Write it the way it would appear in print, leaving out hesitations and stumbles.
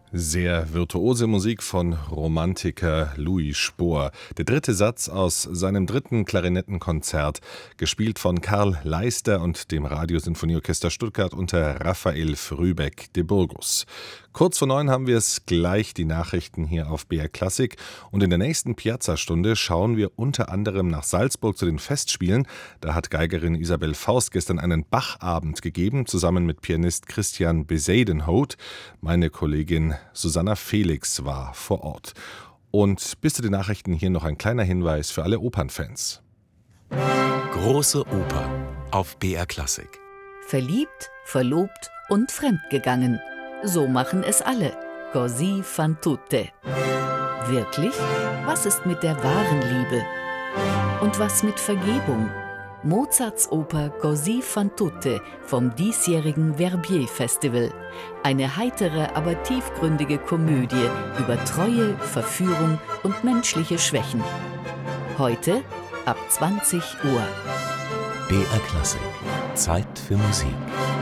Sehr virtuose Musik von Romantiker Louis Spohr. Der dritte Satz aus seinem dritten Klarinettenkonzert, gespielt von Karl Leister und dem Radiosinfonieorchester Stuttgart unter Raphael Frühbeck de Burgos. Kurz vor 9 haben wir es gleich, die Nachrichten hier auf BR Klassik. Und in der nächsten Piazza-Stunde schauen wir unter anderem nach Salzburg zu den Festspielen. Da hat Geigerin Isabel Faust gestern einen Bachabend gegeben, zusammen mit Pianist Christian Besadenhout. Meine Kollegin Susanna Felix war vor Ort. Und bis zu den Nachrichten hier noch ein kleiner Hinweis für alle Opernfans. Große Oper auf BR Klassik. Verliebt, verlobt und fremdgegangen. So machen es alle. Così fan tutte. Wirklich? Was ist mit der wahren Liebe? Und was mit Vergebung? Mozarts Oper Così fan tutte vom diesjährigen Verbier-Festival. Eine heitere, aber tiefgründige Komödie über Treue, Verführung und menschliche Schwächen. Heute ab 20 Uhr. BR Klassik. Zeit für Musik.